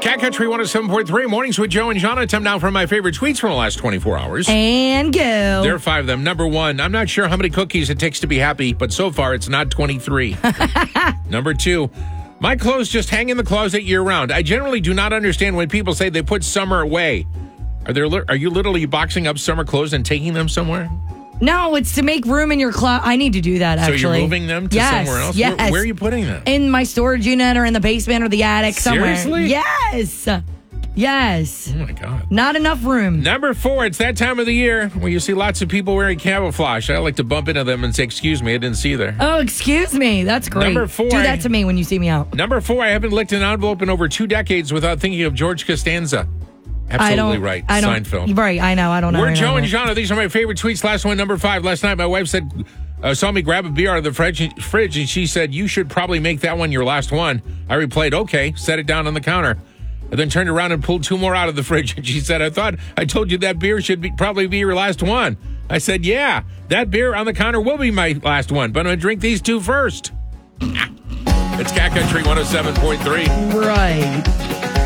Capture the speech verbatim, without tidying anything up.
Cat Country one oh seven point three, mornings with Joe and Jonna. Time now for my favorite tweets from the last twenty-four hours. And go. There are five of them. Number one, I'm not sure how many cookies it takes to be happy, but so far it's not twenty-three. Number two, my clothes just hang in the closet year-round. I generally do not understand when people say they put summer away. Are there? Are you literally boxing up summer clothes and taking them somewhere? No, it's to make room in your closet. I need to do that, actually. So you're moving them to yes, somewhere else? Yes. Where, where are you putting them? In my storage unit or in the basement or the attic somewhere. Seriously? Yes. Yes. Oh, my God. Not enough room. Number four, it's that time of the year where you see lots of people wearing camouflage. I like to bump into them and say, excuse me, I didn't see you there. Oh, excuse me. That's great. Number four. Do that to me when you see me out. Number four, I haven't licked an envelope in over two decades without thinking of George Costanza. Absolutely I don't, right. I don't, Seinfeld. Right, I know. I don't know. We're Joe and Jonna. These are my favorite tweets. Last one, number five. Last night, my wife said, uh, saw me grab a beer out of the fridge, fridge, and she said, you should probably make that one your last one. I replied, okay, set it down on the counter. I then turned around and pulled two more out of the fridge, and she said, I thought I told you that beer should be, probably be your last one. I said, yeah, that beer on the counter will be my last one, but I'm going to drink these two first. It's Cat Country one oh seven point three. Right.